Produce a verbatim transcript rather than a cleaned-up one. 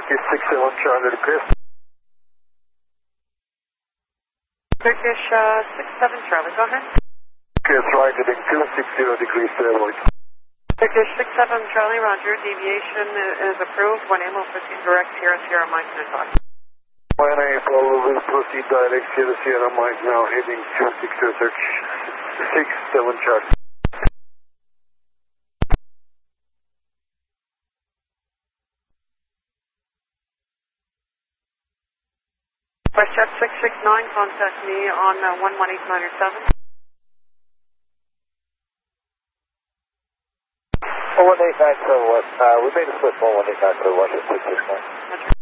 Turkish six seven Charlie request. Turkish uh, six seven Charlie, go ahead. Request right heading two six zero degrees fairway. Turkish six seven Charlie, roger. Deviation is approved. one A will proceed direct Sierra Sierra Mike ten o'clock. one A will proceed direct Sierra Sierra Mike now heading two six zero Turkish six seven Charlie. WestJet six six nine, contact me on uh, one one eight nine seven. one one eight nine seven, uh, we made a split one one eight nine seven, WestJet six six nine.